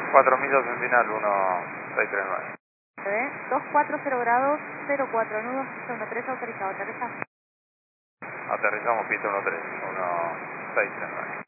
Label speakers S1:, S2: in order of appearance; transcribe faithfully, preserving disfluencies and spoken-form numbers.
S1: cuatro millas en final, uno seis tres nueve.
S2: dos cuatro cero grados, cero cuatro nudos, pista uno tres autorizado, aterriza.
S1: Aterrizamos pista uno tres, uno seis tres nueve.